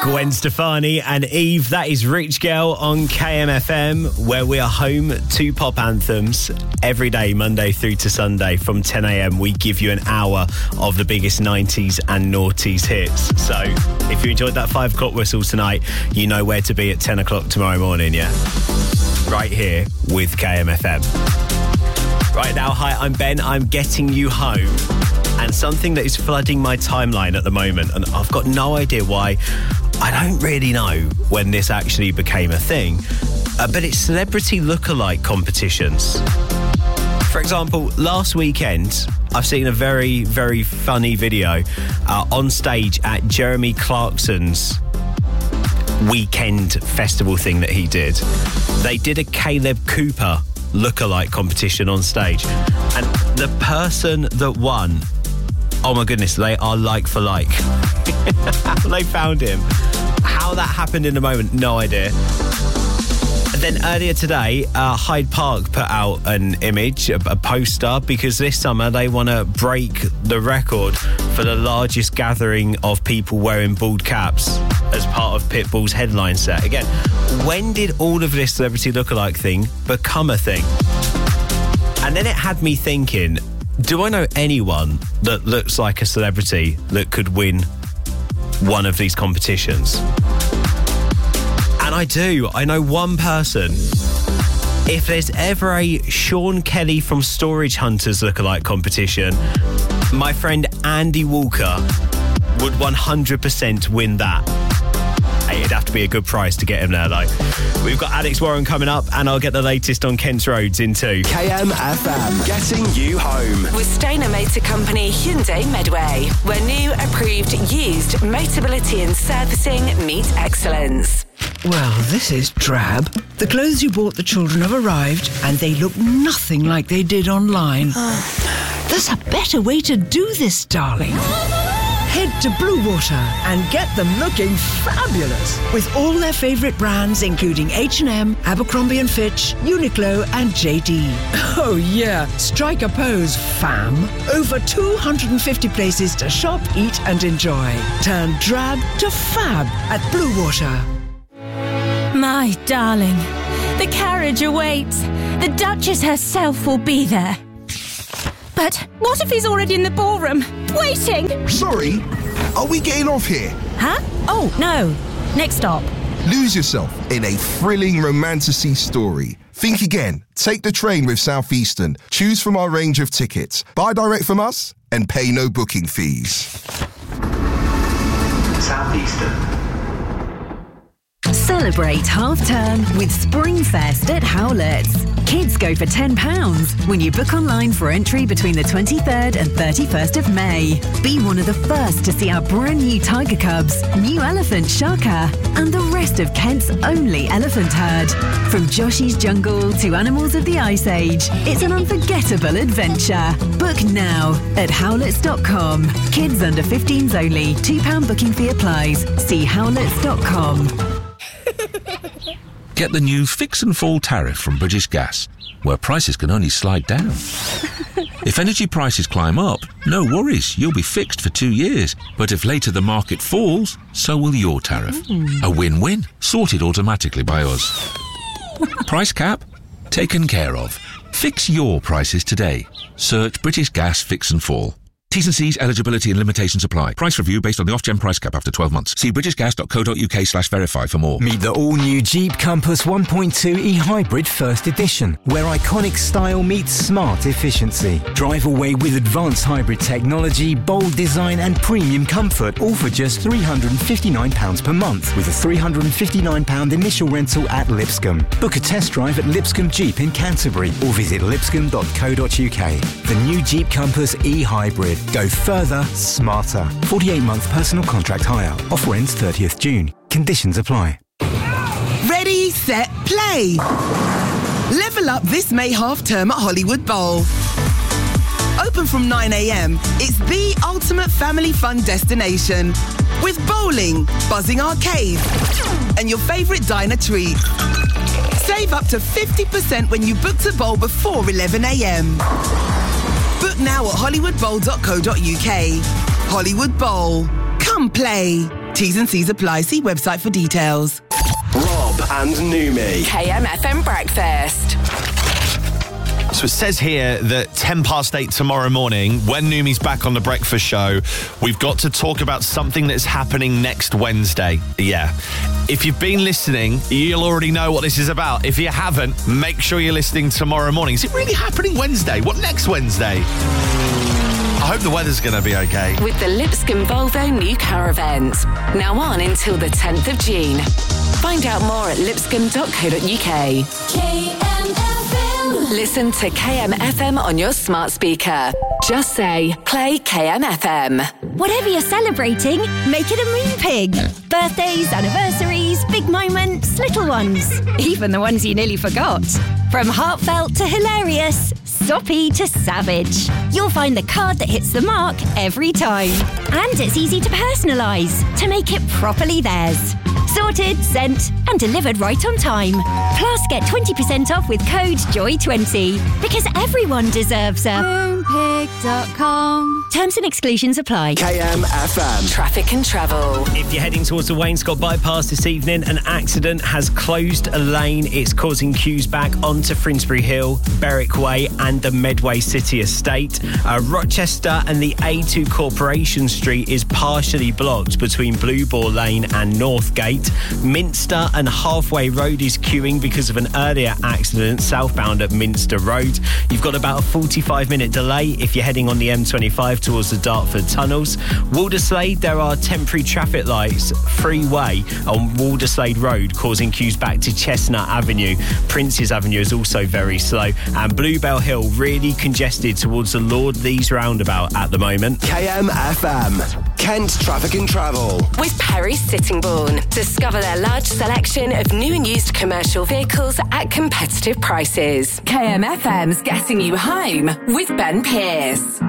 Gwen Stefani and Eve, that is Rich Girl on KMFM, where we are home to pop anthems every day, Monday through to Sunday from 10 a.m. We give you an hour of the biggest 90s and noughties hits. So if you enjoyed that 5 o'clock whistle tonight, you know where to be at 10 o'clock tomorrow morning, yeah? Right here with KMFM. Right now, hi, I'm Ben. I'm getting you home. And something that is flooding my timeline at the moment, and I've got no idea why. I don't really know when this actually became a thing, but it's celebrity lookalike competitions. For example, last weekend, I've seen a very, very funny video on stage at Jeremy Clarkson's weekend festival thing that he did. They did a Caleb Cooper lookalike competition on stage, and the person that won, oh my goodness, they are like for like. They found him. How that happened in a moment, no idea. And then earlier today, Hyde Park put out an image, a poster, because this summer they want to break the record for the largest gathering of people wearing bald caps as part of Pitbull's headline set. Again, when did all of this celebrity lookalike thing become a thing? And then it had me thinking, do I know anyone that looks like a celebrity that could win one of these competitions? And I do. I know one person. If there's ever a Sean Kelly from Storage Hunters lookalike competition, my friend Andy Walker would 100% win that. Hey, it'd have to be a good price to get him there, though. We've got Alex Warren coming up, and I'll get the latest on Kent's Roads in 2. KMFM, getting you home. With Stoner Motor Company Hyundai Medway, where new, approved, used Motability and servicing meet excellence. Well, this is drab. The clothes you bought the children have arrived, and they look nothing like they did online. There's a better way to do this, darling. Head to Blue Water and get them looking fabulous with all their favourite brands, including H&M, Abercrombie & Fitch, Uniqlo and JD. Oh yeah, strike a pose, fam. Over 250 places to shop, eat and enjoy. Turn drab to fab at Blue Water. My darling, the carriage awaits. The Duchess herself will be there. But what if he's already in the ballroom, waiting? Sorry, are we getting off here? Huh? Oh, no. Next stop. Lose yourself in a thrilling romantasy story. Think again. Take the train with Southeastern. Choose from our range of tickets. Buy direct from us and pay no booking fees. Southeastern. Celebrate half-term with Springfest at Howlett's. Kids go for £10 when you book online for entry between the 23rd and 31st of May. Be one of the first to see our brand new Tiger Cubs, new Elephant Shaka, and the rest of Kent's only elephant herd. From Joshy's Jungle to Animals of the Ice Age, it's an unforgettable adventure. Book now at howletts.com. Kids under 15s only. £2 booking fee applies. See howletts.com. Get the new Fix and Fall tariff from British Gas, where prices can only slide down. If energy prices climb up, no worries, you'll be fixed for 2 years. But if later the market falls, so will your tariff. A win-win, sorted automatically by us. Price cap? Taken care of. Fix your prices today. Search British Gas Fix and Fall. T's and C's, eligibility and limitations apply. Price review based on the Ofgem price cap after 12 months. See britishgas.co.uk/verify for more. Meet the all-new Jeep Compass 1.2 e-hybrid first edition, where iconic style meets smart efficiency. Drive away with advanced hybrid technology, bold design and premium comfort, all for just £359 per month, with a £359 initial rental at Lipscomb. Book a test drive at Lipscomb Jeep in Canterbury or visit lipscomb.co.uk. The new Jeep Compass e-hybrid. Go further, smarter. 48-month personal contract hire. Offer ends 30th June. Conditions apply. Ready, set, play. Level up this May half-term at Hollywood Bowl. Open from 9 a.m, it's the ultimate family fun destination. With bowling, buzzing arcade, and your favourite diner treat. Save up to 50% when you book to bowl before 11 a.m. Book now at hollywoodbowl.co.uk. Hollywood Bowl. Come play. T's and C's apply. See website for details. Rob and Numi. KMFM Breakfast. So it says here that 8:10 tomorrow morning, when Numi's back on the breakfast show, we've got to talk about something that's happening next Wednesday. Yeah. If you've been listening, you'll already know what this is about. If you haven't, make sure you're listening tomorrow morning. Is it really happening Wednesday? What, next Wednesday? I hope the weather's going to be okay. With the Lipscomb Volvo new car event. Now on until the 10th of June. Find out more at lipscomb.co.uk. Listen to KMFM on your smart speaker. Just say, play KMFM. Whatever you're celebrating, make it a Moon Pig. Birthdays, anniversaries, big moments, little ones. Even the ones you nearly forgot. From heartfelt to hilarious, soppy to savage. You'll find the card that hits the mark every time. And it's easy to personalise to make it properly theirs. Sorted, sent and delivered right on time. Plus get 20% off with code JOY20 because everyone deserves a Moonpig.com. Terms and exclusions apply. KMFM. Traffic and travel. If you're heading towards the Wainscott bypass this evening, an accident has closed a lane. It's causing queues back onto Finsbury Hill, Berwick Way and the Medway City Estate. Rochester and the A2 Corporation Street is partially blocked between Blue Boar Lane and Northgate. Minster and Halfway Road is queuing because of an earlier accident southbound at Minster Road. You've got about a 45-minute delay if you're heading on the M25 towards the Dartford tunnels. Walderslade, there are temporary traffic lights freeway on Walderslade Road causing queues back to Chestnut Avenue. Princes Avenue is also very slow and Bluebell Hill really congested towards the Lord Lees roundabout at the moment. KMFM. Kent Traffic and Travel. With Perry Sittingbourne. Discover their large selection of new and used commercial vehicles at competitive prices. KMFM's Getting You Home with Ben Pearce.